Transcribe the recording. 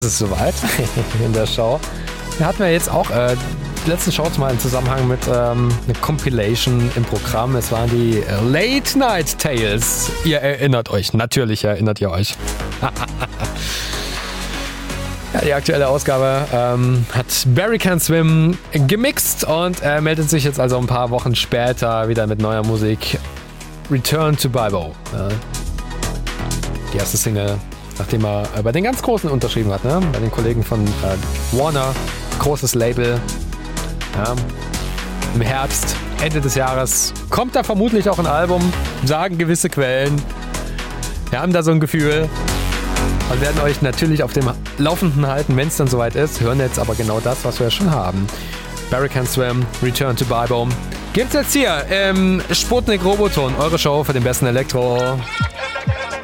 Es ist soweit in der Show. Da hatten wir jetzt auch die letzten Shows mal im Zusammenhang mit einer Compilation im Programm. Es waren die Late Night Tales. Ihr erinnert euch, natürlich erinnert ihr euch. Ja, die aktuelle Ausgabe hat Barry Can Swim gemixt und meldet sich jetzt also ein paar Wochen später wieder mit neuer Musik. Return to Bibo. Die erste Single, nachdem er bei den ganz Großen unterschrieben hat, ne? Bei den Kollegen von Warner, großes Label. Ja. Im Herbst, Ende des Jahres kommt da vermutlich auch ein Album, sagen gewisse Quellen. Wir haben da so ein Gefühl und werden euch natürlich auf dem Laufenden halten, wenn es dann soweit ist. Hören jetzt aber genau das, was wir schon haben. Barry Can Swim, Return to Bibo. Gibt's jetzt hier im Sputnik Roboton, eure Show für den besten Elektro.